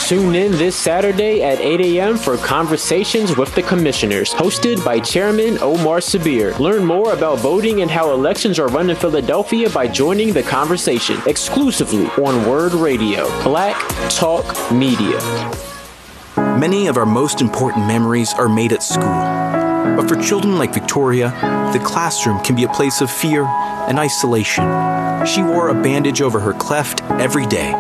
Tune in this Saturday at 8 a.m. for Conversations with the Commissioners, hosted by Chairman Omar Sabir. Learn more about voting and how elections are run in Philadelphia by joining the conversation exclusively on Word Radio, Black Talk Media. Many of our most important memories are made at school. But for children like Victoria, the classroom can be a place of fear and isolation. She wore a bandage over her cleft every day